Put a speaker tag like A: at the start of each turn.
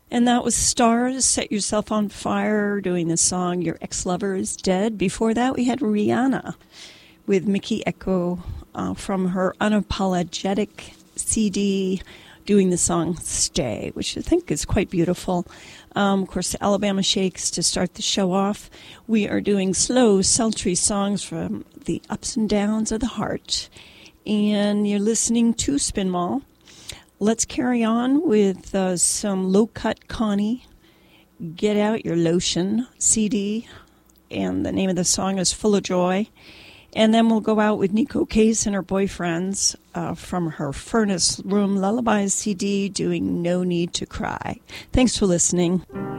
A: And that was Stars, Set Yourself on Fire, doing the song Your Ex-Lover is Dead. Before that, we had Rihanna with Mickey Echo from her Unapologetic CD, doing the song Stay, which I think is quite beautiful. Of course, the Alabama Shakes to start the show off. We are doing slow, sultry songs from the ups and downs of the heart. And you're listening to Spin Mall. Let's carry on with some Low Cut Connie, Get Out Your Lotion CD, and the name of the song is Full of Joy. And then we'll go out with Nico Case and her boyfriends from her Furnace Room Lullabies CD doing No Need to Cry. Thanks for listening.